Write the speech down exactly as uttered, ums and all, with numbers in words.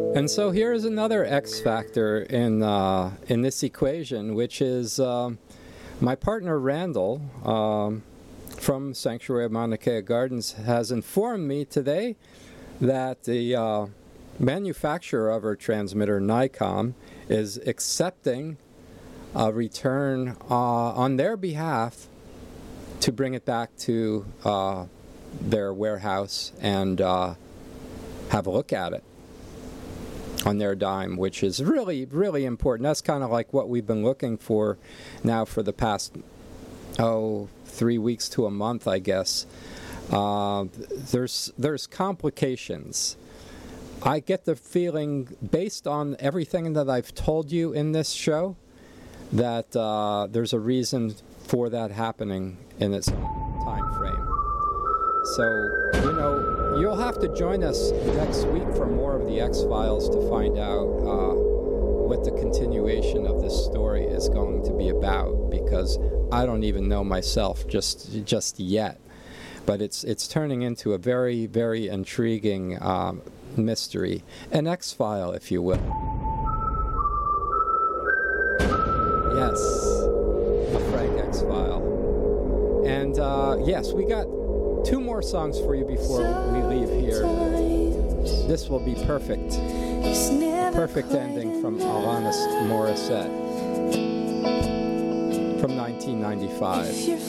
And so here is another X factor in uh, in this equation, which is uh, my partner Randall um, from Sanctuary of Mauna Kea Gardens has informed me today that the uh, manufacturer of our transmitter, Nikon, is accepting a return uh, on their behalf to bring it back to uh, their warehouse and uh, have a look at it on their dime, which is really, really important. That's kind of like what we've been looking for now for the past, oh, three weeks to a month, I guess. Uh, there's there's complications. I get the feeling, based on everything that I've told you in this show, that uh, there's a reason for that happening in its time frame. So, you know, you'll have to join us next week for more of the X-Files to find out uh, what the continuation of this story is going to be about, because I don't even know myself just just yet. But it's it's turning into a very, very intriguing um, mystery, an X-File, if you will. Yes, a Frank X-File. And uh, yes, we got two more songs for you before we leave here. This will be perfect. Perfect ending from Alanis Morissette from nineteen ninety-five.